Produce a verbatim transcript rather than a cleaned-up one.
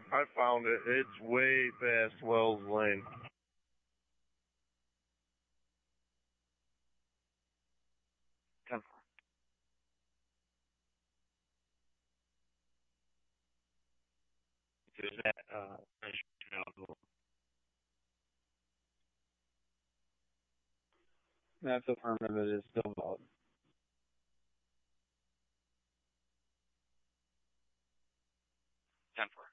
I found it. It's way past Wells Lane. ten four. So is that uh, registration eligible? That's affirmative. It is still valid. ten four.